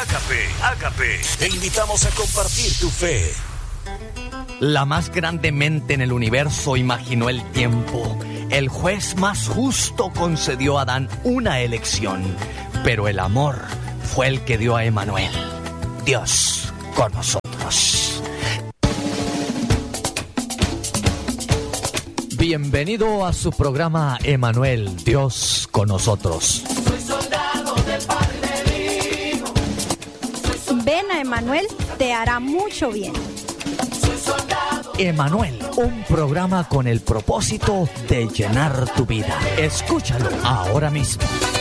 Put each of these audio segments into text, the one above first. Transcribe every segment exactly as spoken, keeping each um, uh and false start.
Ágape, Ágape, te invitamos a compartir tu fe. La más grande mente en el universo imaginó el tiempo. El juez más justo concedió a Adán una elección, pero el amor fue el que dio a Emmanuel, Dios con nosotros. Bienvenido a su programa Emmanuel, Dios con nosotros. Soy soldado del Padre del Hijo. Ven a Emmanuel, te hará mucho bien. Soy soldado. Emmanuel, un programa con el propósito de llenar tu vida. Escúchalo ahora mismo.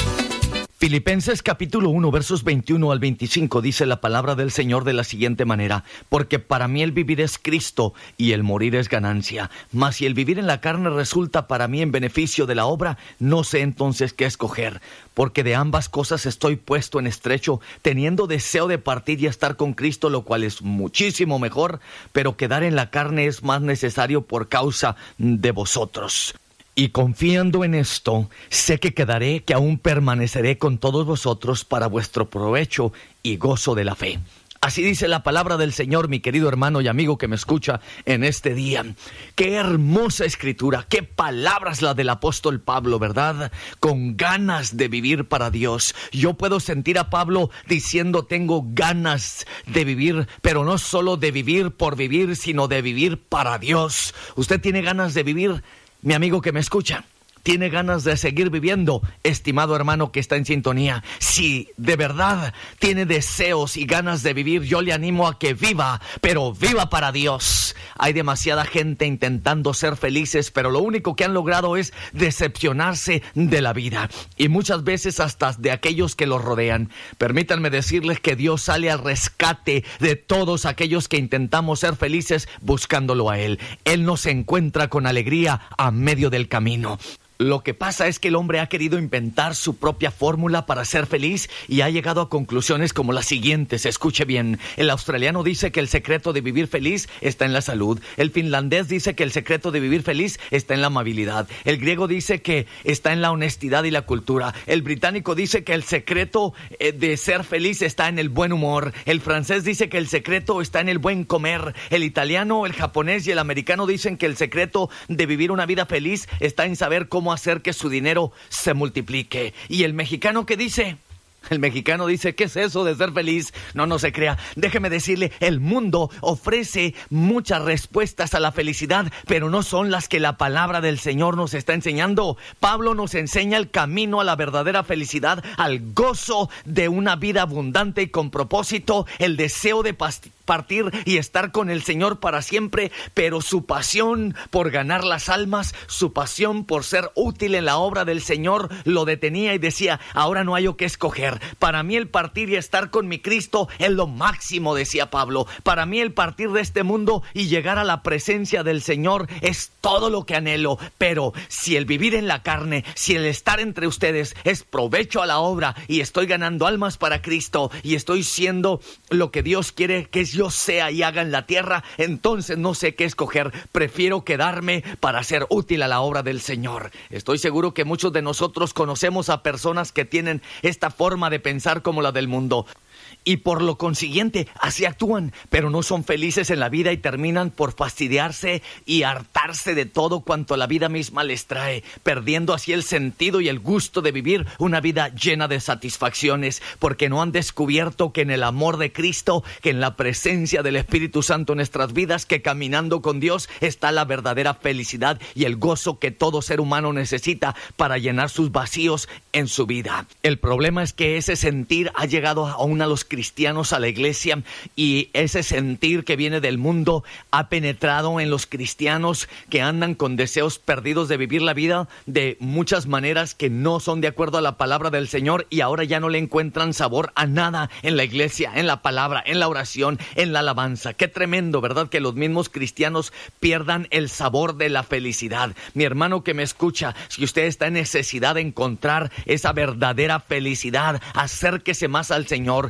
Filipenses capítulo uno, versos veintiuno al veinticinco, dice la palabra del Señor de la siguiente manera: porque para mí el vivir es Cristo y el morir es ganancia. Mas si el vivir en la carne resulta para mí en beneficio de la obra, no sé entonces qué escoger. Porque de ambas cosas estoy puesto en estrecho, teniendo deseo de partir y estar con Cristo, lo cual es muchísimo mejor, pero quedar en la carne es más necesario por causa de vosotros. Y confiando en esto, sé que quedaré, que aún permaneceré con todos vosotros para vuestro provecho y gozo de la fe. Así dice la palabra del Señor, mi querido hermano y amigo que me escucha en este día. Qué hermosa escritura, qué palabras la del apóstol Pablo, ¿verdad? Con ganas de vivir para Dios. Yo puedo sentir a Pablo diciendo: tengo ganas de vivir, pero no solo de vivir por vivir, sino de vivir para Dios. ¿Usted tiene ganas de vivir? Mi amigo que me escucha, ¿tiene ganas de seguir viviendo? Estimado hermano que está en sintonía, si de verdad tiene deseos y ganas de vivir, yo le animo a que viva, pero viva para Dios. Hay demasiada gente intentando ser felices, pero lo único que han logrado es decepcionarse de la vida, y muchas veces hasta de aquellos que los rodean. Permítanme decirles que Dios sale al rescate de todos aquellos que intentamos ser felices buscándolo a Él. Él nos encuentra con alegría a medio del camino. Lo que pasa es que el hombre ha querido inventar su propia fórmula para ser feliz y ha llegado a conclusiones como las siguientes. Escuche bien. El australiano dice que el secreto de vivir feliz está en la salud. El finlandés dice que el secreto de vivir feliz está en la amabilidad. El griego dice que está en la honestidad y la cultura. El británico dice que el secreto de ser feliz está en el buen humor. El francés dice que el secreto está en el buen comer. El italiano, el japonés y el americano dicen que el secreto de vivir una vida feliz está en saber cómo hacer que su dinero se multiplique. ¿Y el mexicano qué dice? El mexicano dice: ¿qué es eso de ser feliz? No, no se crea. Déjeme decirle, el mundo ofrece muchas respuestas a la felicidad, pero no son las que la palabra del Señor nos está enseñando. Pablo nos enseña el camino a la verdadera felicidad, al gozo de una vida abundante y con propósito, el deseo de past- partir y estar con el Señor para siempre, pero su pasión por ganar las almas, su pasión por ser útil en la obra del Señor lo detenía y decía: ahora no hay o qué escoger. Para mí el partir y estar con mi Cristo es lo máximo, decía Pablo. Para mí el partir de este mundo y llegar a la presencia del Señor es todo lo que anhelo. Pero si el vivir en la carne, si el estar entre ustedes es provecho a la obra y estoy ganando almas para Cristo y estoy siendo lo que Dios quiere que yo sea y haga en la tierra, entonces no sé qué escoger. Prefiero quedarme para ser útil a la obra del Señor. Estoy seguro que muchos de nosotros conocemos a personas que tienen esta forma de pensar como la del mundo. Y por lo consiguiente, así actúan, pero no son felices en la vida y terminan por fastidiarse y hartarse de todo cuanto la vida misma les trae, perdiendo así el sentido y el gusto de vivir una vida llena de satisfacciones, porque no han descubierto que en el amor de Cristo, que en la presencia del Espíritu Santo en nuestras vidas, que caminando con Dios está la verdadera felicidad y el gozo que todo ser humano necesita para llenar sus vacíos en su vida. El problema es que ese sentir ha llegado aún a los cristianos, a la iglesia, y ese sentir que viene del mundo ha penetrado en los cristianos que andan con deseos perdidos de vivir la vida de muchas maneras que no son de acuerdo a la palabra del Señor, y ahora ya no le encuentran sabor a nada en la iglesia, en la palabra, en la oración, en la alabanza. Qué tremendo, ¿verdad? Que los mismos cristianos pierdan el sabor de la felicidad. Mi hermano que me escucha, si usted está en necesidad de encontrar esa verdadera felicidad, acérquese más al Señor.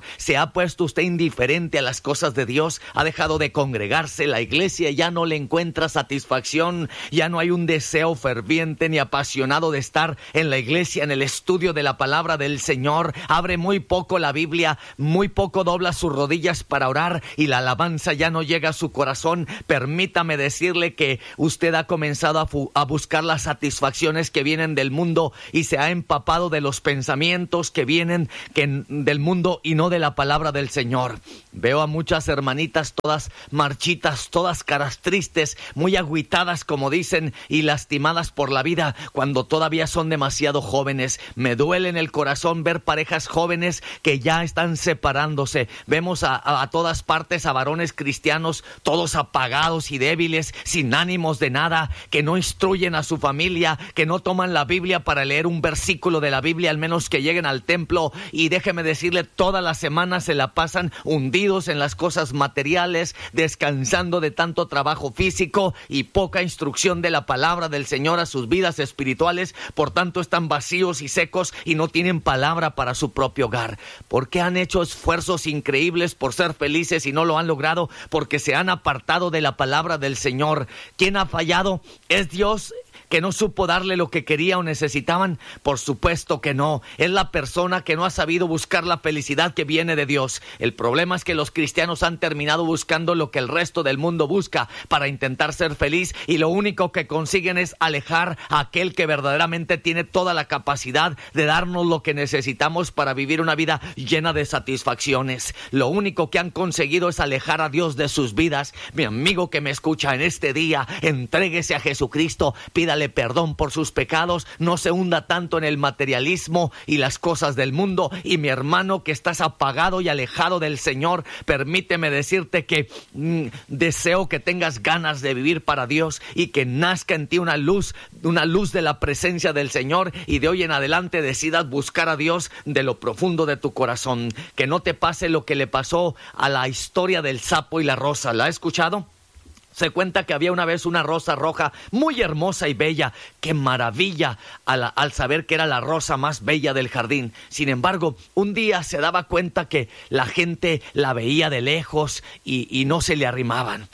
¿Se ha puesto usted indiferente a las cosas de Dios? ¿Ha dejado de congregarse? La iglesia ya no le encuentra satisfacción, ya no hay un deseo ferviente ni apasionado de estar en la iglesia, en el estudio de la palabra del Señor. Abre muy poco la Biblia, muy poco dobla sus rodillas para orar y la alabanza ya no llega a su corazón. Permítame decirle que usted ha comenzado a, fu- a buscar las satisfacciones que vienen del mundo y se ha empapado de los pensamientos que vienen que, del mundo y no de la palabra del Señor. Veo a muchas hermanitas todas marchitas, todas caras tristes, muy agüitadas como dicen y lastimadas por la vida cuando todavía son demasiado jóvenes. Me duele en el corazón ver parejas jóvenes que ya están separándose. Vemos a, a, a todas partes a varones cristianos todos apagados y débiles, sin ánimos de nada, que no instruyen a su familia, que no toman la Biblia para leer un versículo de la Biblia, al menos que lleguen al templo, y déjeme decirle, toda la semana se la pasan hundidos en las cosas materiales, descansando de tanto trabajo físico y poca instrucción de la palabra del Señor a sus vidas espirituales. Por tanto están vacíos y secos y no tienen palabra para su propio hogar. Porque han hecho esfuerzos increíbles por ser felices y no lo han logrado porque se han apartado de la palabra del Señor. ¿Quién ha fallado? ¿Es Dios que no supo darle lo que quería o necesitaban? Por supuesto que no. Es la persona que no ha sabido buscar la felicidad que viene de Dios. El problema es que los cristianos han terminado buscando lo que el resto del mundo busca para intentar ser feliz, y lo único que consiguen es alejar a aquel que verdaderamente tiene toda la capacidad de darnos lo que necesitamos para vivir una vida llena de satisfacciones. Lo único que han conseguido es alejar a Dios de sus vidas. Mi amigo que me escucha en este día, entréguese a Jesucristo, pídale perdón por sus pecados, no se hunda tanto en el materialismo y las cosas del mundo. Y mi hermano que estás apagado y alejado del Señor, permíteme decirte que mm, deseo que tengas ganas de vivir para Dios y que nazca en ti una luz, una luz de la presencia del Señor, y de hoy en adelante decidas buscar a Dios de lo profundo de tu corazón. Que no te pase lo que le pasó a la historia del sapo y la rosa. ¿La ha escuchado? Se cuenta que había una vez una rosa roja muy hermosa y bella. ¡Qué maravilla! Al, al saber que era la rosa más bella del jardín. Sin embargo, un día se daba cuenta que la gente la veía de lejos y, y no se le arrimaban.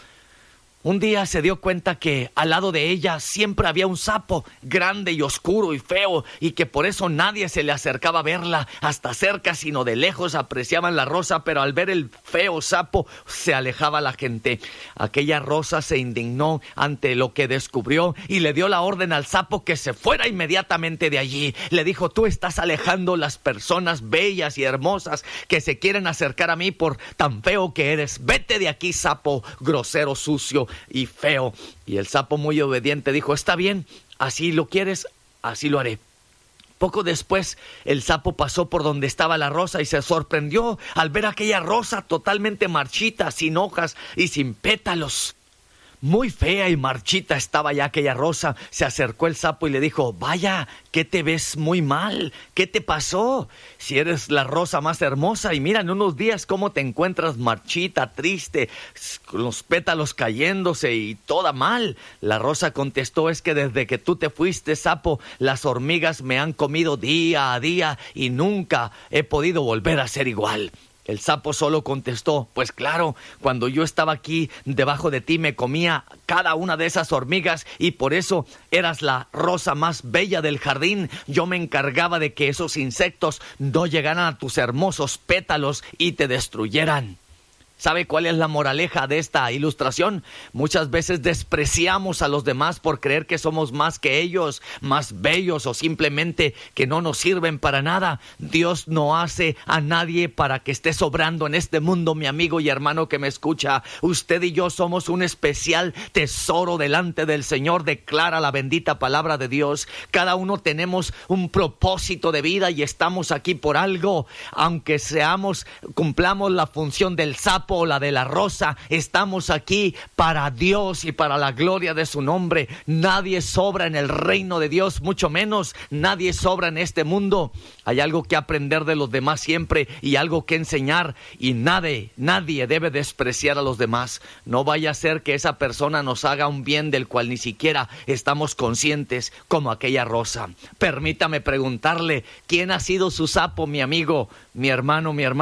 Un día se dio cuenta que al lado de ella siempre había un sapo grande y oscuro y feo, y que por eso nadie se le acercaba a verla hasta cerca, sino de lejos apreciaban la rosa, pero al ver el feo sapo se alejaba la gente. Aquella rosa se indignó ante lo que descubrió y le dio la orden al sapo que se fuera inmediatamente de allí. Le dijo: tú estás alejando las personas bellas y hermosas que se quieren acercar a mí por tan feo que eres. Vete de aquí, sapo grosero, sucio y feo. Y el sapo, muy obediente, dijo: está bien, así lo quieres, así lo haré. Poco después, el sapo pasó por donde estaba la rosa y se sorprendió al ver aquella rosa totalmente marchita, sin hojas y sin pétalos. Muy fea y marchita estaba ya aquella rosa. Se acercó el sapo y le dijo: vaya, ¿qué te ves muy mal? ¿Qué te pasó? Si eres la rosa más hermosa, y mira en unos días cómo te encuentras marchita, triste, con los pétalos cayéndose y toda mal. La rosa contestó: es que desde que tú te fuiste, sapo, las hormigas me han comido día a día y nunca he podido volver a ser igual. El sapo solo contestó: pues claro, cuando yo estaba aquí debajo de ti me comía cada una de esas hormigas y por eso eras la rosa más bella del jardín. Yo me encargaba de que esos insectos no llegaran a tus hermosos pétalos y te destruyeran. ¿Sabe cuál es la moraleja de esta ilustración? Muchas veces despreciamos a los demás por creer que somos más que ellos, más bellos, o simplemente que no nos sirven para nada. Dios no hace a nadie para que esté sobrando en este mundo, mi amigo y hermano que me escucha. Usted y yo somos un especial tesoro delante del Señor, declara la bendita palabra de Dios. Cada uno tenemos un propósito de vida y estamos aquí por algo. Aunque seamos, cumplamos la función del sapo o la de la rosa, estamos aquí para Dios y para la gloria de su nombre. Nadie sobra en el reino de Dios, mucho menos nadie sobra en este mundo. Hay algo que aprender de los demás siempre y algo que enseñar, y nadie, nadie debe despreciar a los demás. No vaya a ser que esa persona nos haga un bien del cual ni siquiera estamos conscientes, como aquella rosa. Permítame preguntarle: ¿quién ha sido su sapo, mi amigo, mi hermano, mi hermana?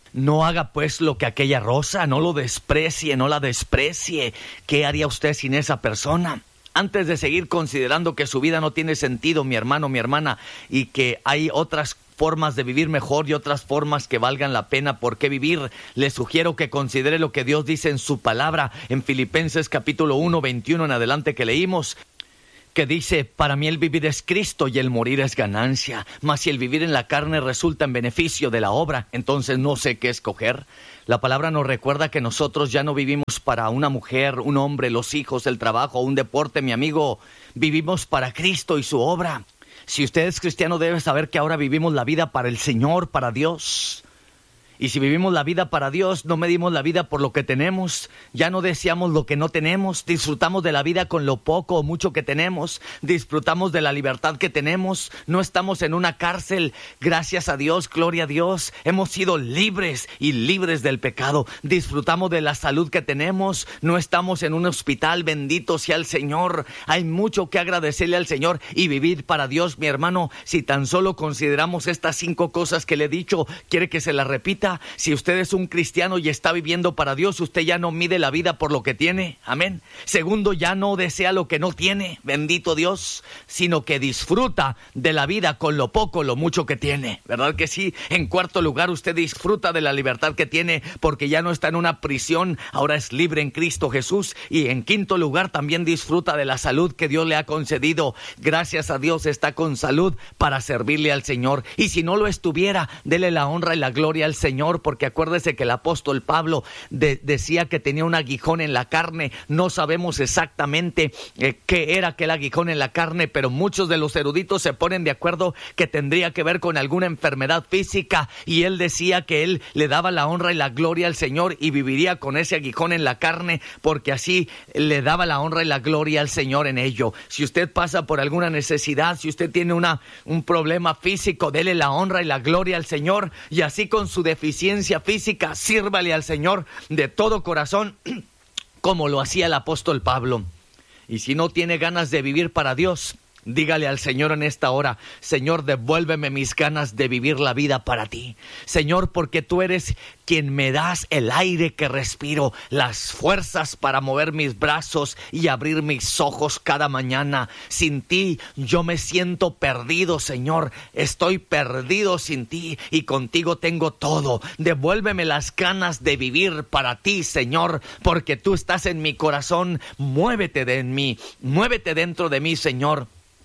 No haga pues lo que aquella rosa, no lo desprecie, no la desprecie. ¿Qué haría usted sin esa persona? Antes de seguir considerando que su vida no tiene sentido, mi hermano, mi hermana, y que hay otras formas de vivir mejor y otras formas que valgan la pena por qué vivir, le sugiero que considere lo que Dios dice en su palabra, en Filipenses capítulo uno, veintiuno en adelante que leímos, que dice: para mí el vivir es Cristo y el morir es ganancia, mas si el vivir en la carne resulta en beneficio de la obra, entonces no sé qué escoger. La palabra nos recuerda que nosotros ya no vivimos para una mujer, un hombre, los hijos, el trabajo, un deporte, mi amigo. Vivimos para Cristo y su obra. Si usted es cristiano, debe saber que ahora vivimos la vida para el Señor, para Dios. Y si vivimos la vida para Dios, no medimos la vida por lo que tenemos, ya no deseamos lo que no tenemos, disfrutamos de la vida con lo poco o mucho que tenemos, disfrutamos de la libertad que tenemos, no estamos en una cárcel, gracias a Dios, gloria a Dios, hemos sido libres y libres del pecado, disfrutamos de la salud que tenemos, no estamos en un hospital, bendito sea el Señor, hay mucho que agradecerle al Señor y vivir para Dios, mi hermano. Si tan solo consideramos estas cinco cosas que le he dicho, ¿quiere que se las repita? Si usted es un cristiano y está viviendo para Dios, usted ya no mide la vida por lo que tiene, amén. Segundo, ya no desea lo que no tiene, bendito Dios, sino que disfruta de la vida con lo poco, lo mucho que tiene, ¿verdad que sí? En cuarto lugar, usted disfruta de la libertad que tiene porque ya no está en una prisión, ahora es libre en Cristo Jesús. Y en quinto lugar, también disfruta de la salud que Dios le ha concedido. Gracias a Dios está con salud para servirle al Señor. Y si no lo estuviera, dele la honra y la gloria al Señor. Porque acuérdese que el apóstol Pablo de, decía que tenía un aguijón en la carne. No sabemos exactamente eh, qué era aquel aguijón en la carne, pero muchos de los eruditos se ponen de acuerdo que tendría que ver con alguna enfermedad física, y él decía que él le daba la honra y la gloria al Señor y viviría con ese aguijón en la carne, porque así le daba la honra y la gloria al Señor en ello. Si usted pasa por alguna necesidad, si usted tiene una, un problema físico, dele la honra y la gloria al Señor, y así con su deficiencia física, sírvale al Señor de todo corazón, como lo hacía el apóstol Pablo. Y si no tiene ganas de vivir para Dios, dígale al Señor en esta hora: Señor, devuélveme mis ganas de vivir la vida para ti. Señor, porque tú eres quien me das el aire que respiro, las fuerzas para mover mis brazos y abrir mis ojos cada mañana. Sin ti yo me siento perdido, Señor. Estoy perdido sin ti y contigo tengo todo. Devuélveme las ganas de vivir para ti, Señor, porque tú estás en mi corazón. Muévete de en mí, muévete dentro de mí, Señor.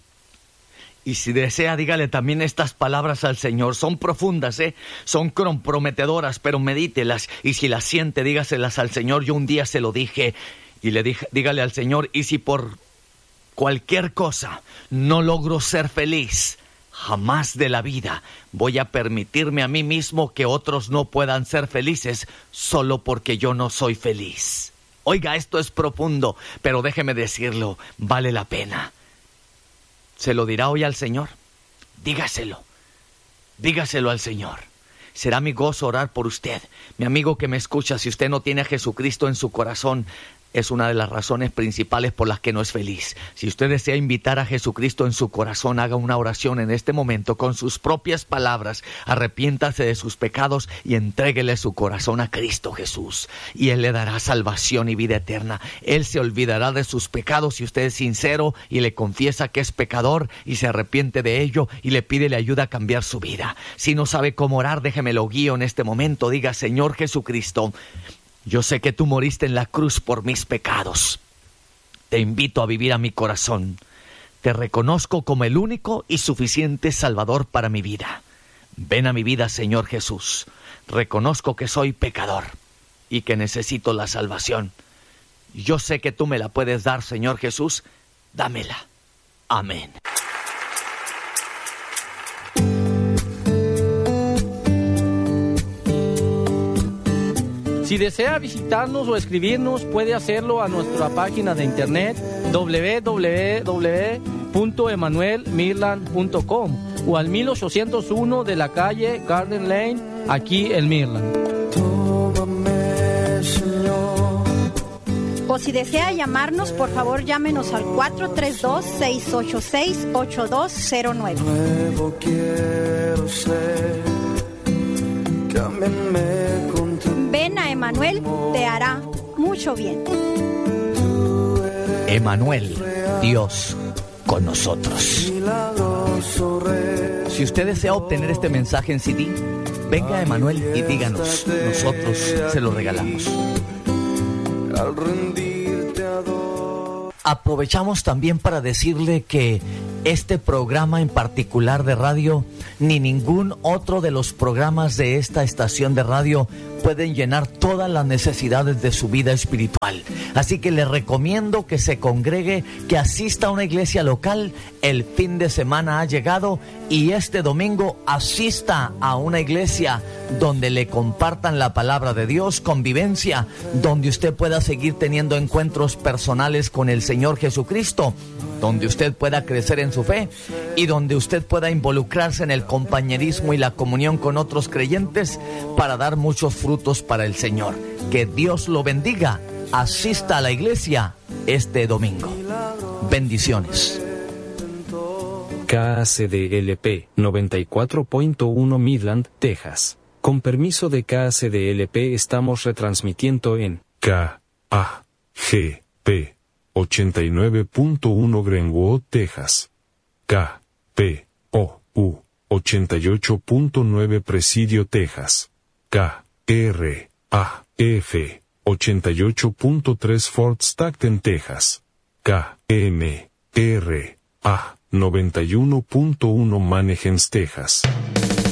Y si desea, dígale también estas palabras al Señor. Son profundas, ¿eh? Son comprometedoras, pero medítelas. Y si las siente, dígaselas al Señor. Yo un día se lo dije y le dije, dígale al Señor: y si por cualquier cosa no logro ser feliz, jamás de la vida voy a permitirme a mí mismo que otros no puedan ser felices solo porque yo no soy feliz. Oiga, esto es profundo, pero déjeme decirlo, vale la pena. ¿Se lo dirá hoy al Señor? Dígaselo, dígaselo al Señor. Será mi gozo orar por usted. Mi amigo que me escucha, si usted no tiene a Jesucristo en su corazón, es una de las razones principales por las que no es feliz. Si usted desea invitar a Jesucristo en su corazón, haga una oración en este momento con sus propias palabras. Arrepiéntase de sus pecados y entréguele su corazón a Cristo Jesús. Y Él le dará salvación y vida eterna. Él se olvidará de sus pecados si usted es sincero y le confiesa que es pecador y se arrepiente de ello y le pide la ayuda a cambiar su vida. Si no sabe cómo orar, déjeme lo guío en este momento. Diga: Señor Jesucristo, yo sé que tú moriste en la cruz por mis pecados. Te invito a vivir a mi corazón. Te reconozco como el único y suficiente Salvador para mi vida. Ven a mi vida, Señor Jesús. Reconozco que soy pecador y que necesito la salvación. Yo sé que tú me la puedes dar, Señor Jesús. Dámela. Amén. Si desea visitarnos o escribirnos, puede hacerlo a nuestra página de internet doble u doble u doble u punto emanuel mirland punto com o al mil ochocientos uno de la calle Garden Lane, aquí en Mirland. O si desea llamarnos, por favor llámenos al cuatro tres dos, seis ocho seis, ocho dos cero nueve. Nuevo quiero ser, que Ven a Emanuel, te hará mucho bien. Emanuel, Dios con nosotros. Si usted desea obtener este mensaje en C D, venga a Emanuel y díganos, nosotros se lo regalamos. Aprovechamos también para decirle que este programa en particular de radio, ni ningún otro de los programas de esta estación de radio pueden llenar todas las necesidades de su vida espiritual. Así que le recomiendo que se congregue, que asista a una iglesia local. El fin de semana ha llegado y este domingo asista a una iglesia donde le compartan la palabra de Dios, convivencia, donde usted pueda seguir teniendo encuentros personales con el Señor Jesucristo, donde usted pueda crecer en su fe y donde usted pueda involucrarse en el compañerismo y la comunión con otros creyentes para dar muchos frutos para el Señor. Que Dios lo bendiga. Asista a la iglesia este domingo. Bendiciones. K A C D L P noventa y cuatro punto uno Midland, Texas. Con permiso de K A C D L P estamos retransmitiendo en K A G P ochenta y nueve punto uno Greenwood, Texas. K P O U ochenta y ocho punto nueve Presidio, Texas. K R A F ochenta y ocho punto tres Fort Stockton, Texas. K M R A noventa y uno punto uno Mannheim, Texas.